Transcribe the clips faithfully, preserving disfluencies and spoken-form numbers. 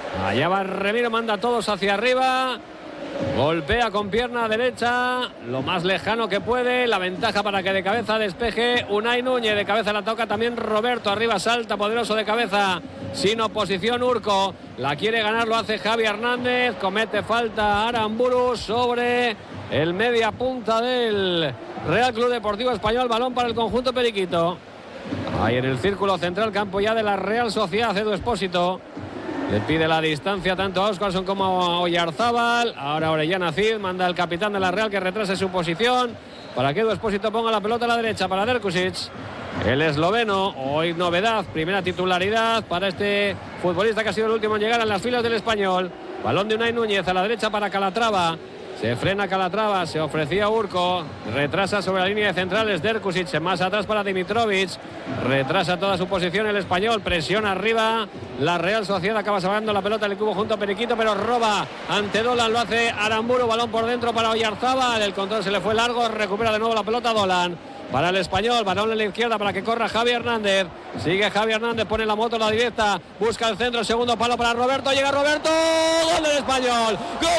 Allá va Remiro, manda a todos hacia arriba. Golpea con pierna derecha, lo más lejano que puede. La ventaja para que de cabeza despeje Unai Núñez. De cabeza la toca también Roberto. Arriba salta poderoso de cabeza. Sin oposición Urco. La quiere ganar, lo hace Javi Hernández. Comete falta Aramburu sobre el media punta del Real Club Deportivo Español. Balón para el conjunto periquito. Ahí en el círculo central, campo ya de la Real Sociedad. Edu Expósito le pide la distancia tanto a Óscarson como a Oyarzábal. Ahora Orellana Cid manda al capitán de la Real que retrase su posición para que Edu Expósito ponga la pelota a la derecha para Derkusic. El esloveno, hoy novedad, primera titularidad para este futbolista que ha sido el último en llegar a las filas del Español. Balón de Unai Núñez a la derecha para Calatrava. Se frena Calatrava, se ofrecía Urco, retrasa sobre la línea de centrales Derkusic, más atrás para Dimitrovic, retrasa toda su posición el Español, presiona arriba, la Real Sociedad acaba sacando la pelota del cubo junto a Periquito, pero roba ante Dolan, lo hace Aramburu, balón por dentro para Oyarzábal, el control se le fue largo, recupera de nuevo la pelota Dolan. Para el Español, balón en la izquierda para que corra Javi Hernández. Sigue Javi Hernández, pone la moto a la directa, busca el centro, segundo palo para Roberto, llega Roberto, gol del Español. ¡Gol!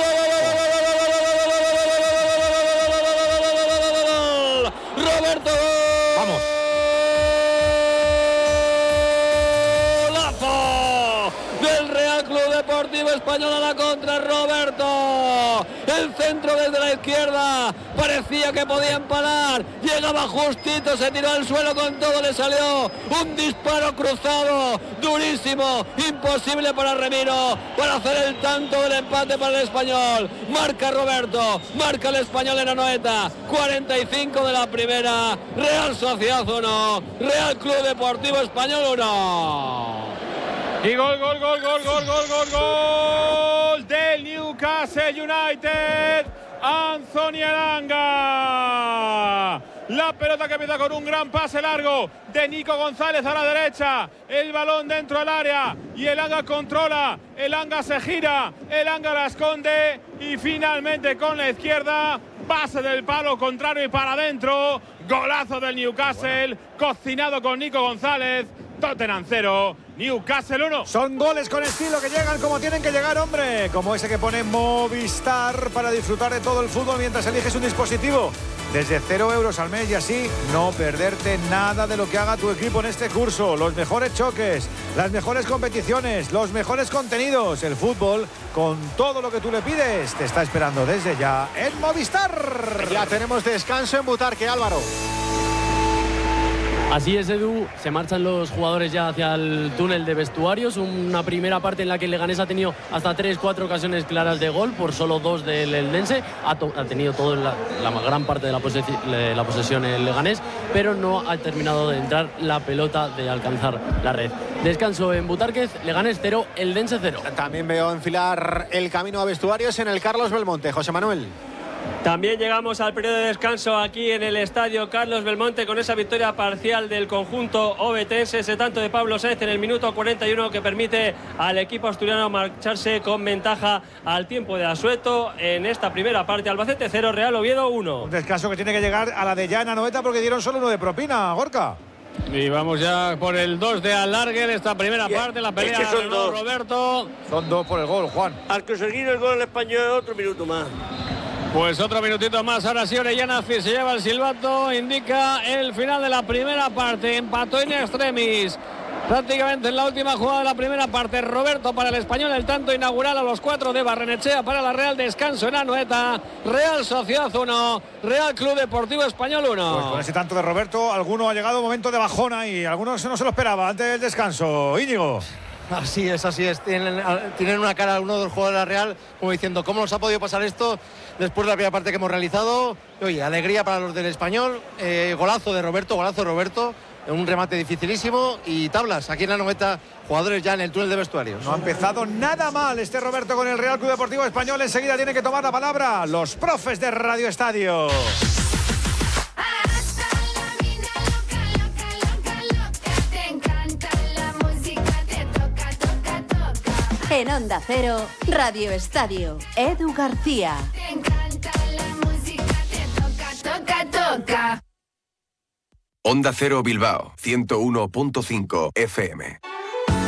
Roberto, vamos. Golazo del Real Club Deportivo Español a la contra. Roberto, el centro desde la izquierda, parecía que podía empalar, llegaba justito, se tiró al suelo con todo, le salió un disparo cruzado, durísimo, imposible para Remiro, para hacer el tanto del empate para el Español. Marca Roberto, marca el Español en Anoeta, cuarenta y cinco de la primera, Real Sociedad uno, Real Club Deportivo Español uno. Y gol, gol, gol, gol, gol, gol, gol, gol del Newcastle United, Anthony Elanga. La pelota que empieza con un gran pase largo de Nico González a la derecha. El balón dentro del área y Elanga controla. Elanga se gira, Elanga la esconde y finalmente con la izquierda, base del palo contrario y para adentro. Golazo del Newcastle, cocinado con Nico González. Tottenham cero, Newcastle uno. Son goles con estilo que llegan como tienen que llegar, hombre. Como ese que pone Movistar para disfrutar de todo el fútbol mientras eliges un dispositivo. Desde cero euros al mes y así no perderte nada de lo que haga tu equipo en este curso. Los mejores choques, las mejores competiciones, los mejores contenidos. El fútbol, con todo lo que tú le pides, te está esperando desde ya en Movistar. Ya tenemos descanso en Butarque, Álvaro. Así es, Edu, se marchan los jugadores ya hacia el túnel de vestuarios, una primera parte en la que el Leganés ha tenido hasta tres, cuatro ocasiones claras de gol, por solo dos del Eldense, ha, ha tenido toda la, la gran parte de la, posesi la posesión el Leganés, pero no ha terminado de entrar la pelota de alcanzar la red. Descanso en Butárquez, Leganés cero, Eldense cero. También veo enfilar el camino a vestuarios en el Carlos Belmonte, José Manuel. También llegamos al periodo de descanso aquí en el estadio Carlos Belmonte con esa victoria parcial del conjunto obetense, ese tanto de Pablo Sáez en el minuto cuarenta y uno que permite al equipo asturiano marcharse con ventaja al tiempo de asueto en esta primera parte. Albacete cero, Real Oviedo uno. Un descanso que tiene que llegar a la de ya en Anoeta porque dieron solo uno de propina, Gorka. Y vamos ya por el dos de alargue de esta primera yeah. parte, la pelea es que son dos. Roberto. Son dos por el gol, Juan. Al conseguir el gol el Español, otro minuto más. Pues otro minutito más, ahora sí Orellana Cid se lleva el silbato, indica el final de la primera parte, empató in extremis, prácticamente en la última jugada de la primera parte. Roberto para el Español, el tanto inaugural a los cuatro de Barrenechea para la Real, descanso en Anoeta, Real Sociedad uno, Real Club Deportivo Español uno. Pues con ese tanto de Roberto, alguno ha llegado un momento de bajona y algunos no se lo esperaba antes del descanso. Íñigo. Así es, así es. Tienen, tienen una cara uno de los jugadores de la Real como diciendo ¿cómo nos ha podido pasar esto después de la primera parte que hemos realizado? Oye, alegría para los del Español, eh, golazo de Roberto, golazo de Roberto, un remate dificilísimo y tablas aquí en la noveta, jugadores ya en el túnel de vestuarios. No ha empezado nada mal este Roberto con el Real Club Deportivo Español. Enseguida tiene que tomar la palabra los profes de Radio Estadio. En Onda Cero, Radio Estadio, Edu García. Te encanta la música, te toca, toca, toca. Onda Cero Bilbao, ciento uno punto cinco F M.